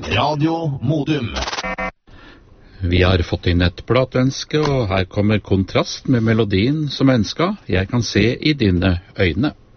Radio Modum. Vi har fått inn et plateønske, og her kommer Kontrast med melodien som ønska Jeg kan se i dine øyne.